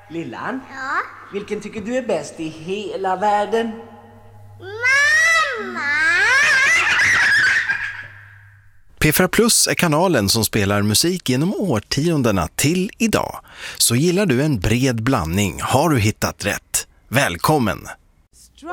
Lillan, Ja? vilken tycker du är bäst i hela världen? Mamma! P4 Plus är kanalen som spelar musik genom årtiondena till idag. Så gillar du en bred blandning har du hittat rätt. Välkommen!